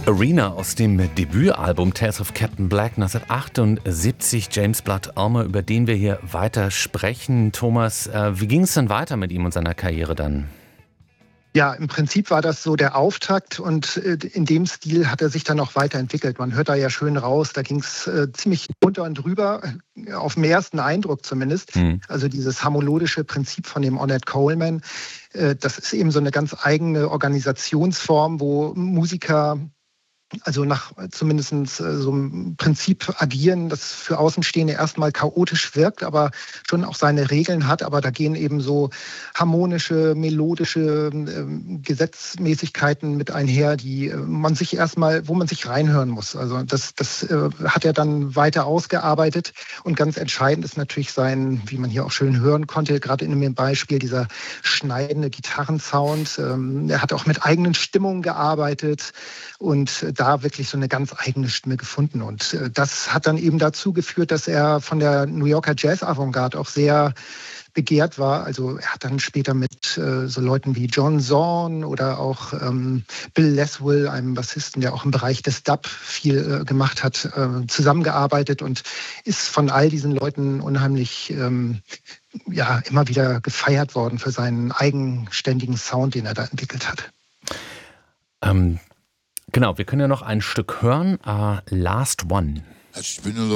Arena aus dem Debütalbum Tales of Captain Black 1978, James Blood Ulmer, über den wir hier weiter sprechen. Thomas, wie ging es denn weiter mit ihm und seiner Karriere dann? Ja, im Prinzip war das so der Auftakt und in dem Stil hat er sich dann auch weiterentwickelt. Man hört da ja schön raus, da ging es ziemlich drunter und drüber, auf den ersten Eindruck zumindest. Also dieses harmonische Prinzip von dem Ornette Coleman, das ist eben so eine ganz eigene Organisationsform, wo Musiker also nach zumindest so einem Prinzip agieren, das für Außenstehende erstmal chaotisch wirkt, aber schon auch seine Regeln hat. Aber da gehen eben so harmonische, melodische Gesetzmäßigkeiten mit einher, die man sich erstmal, wo man sich reinhören muss. Also das hat er dann weiter ausgearbeitet. Und ganz entscheidend ist natürlich sein, wie man hier auch schön hören konnte, gerade in dem Beispiel, dieser schneidende Gitarrensound. Er hat auch mit eigenen Stimmungen gearbeitet und da wirklich so eine ganz eigene Stimme gefunden. Und das hat dann eben dazu geführt, dass er von der New Yorker Jazz-Avantgarde auch sehr begehrt war. Also er hat dann später mit so Leuten wie John Zorn oder auch Bill Laswell, einem Bassisten, der auch im Bereich des Dub viel gemacht hat, zusammengearbeitet und ist von all diesen Leuten unheimlich immer wieder gefeiert worden für seinen eigenständigen Sound, den er da entwickelt hat. Genau, wir können ja noch ein Stück hören. Last One.